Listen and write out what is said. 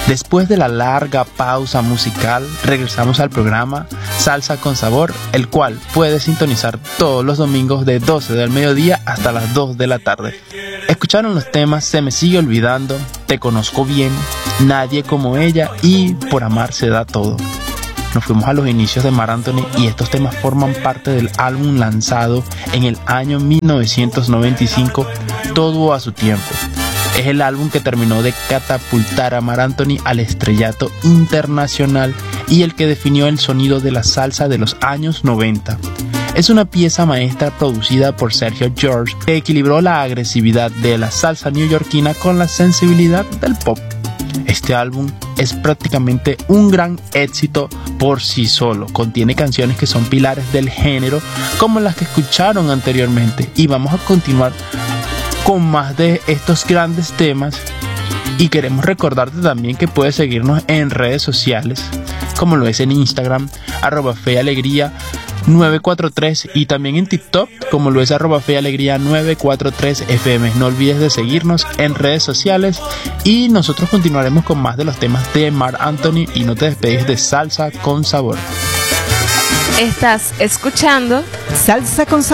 Después de la larga pausa musical, regresamos al programa Salsa con Sabor, el cual puedes sintonizar todos los domingos de 12 del mediodía hasta las 2 de la tarde. Escucharon los temas Se me sigue olvidando, Te conozco bien, Nadie como ella y Por amar se da todo. Nos fuimos a los inicios de Marc Anthony y estos temas forman parte del álbum lanzado en el año 1995, Todo a su tiempo. Es el álbum que terminó de catapultar a Marc Anthony al estrellato internacional y el que definió el sonido de la salsa de los años 90. Es una pieza maestra producida por Sergio George que equilibró la agresividad de la salsa neoyorquina con la sensibilidad del pop. Este álbum es prácticamente un gran éxito por sí solo. Contiene canciones que son pilares del género como las que escucharon anteriormente y vamos a continuar con más de estos grandes temas y queremos recordarte también que puedes seguirnos en redes sociales como lo es en Instagram @fealegría943 y también en TikTok como lo es @fealegría943fm. No olvides de seguirnos en redes sociales y nosotros continuaremos con más de los temas de Marc Anthony y no te despegues de Salsa con Sabor. Estás escuchando Salsa con Sabor.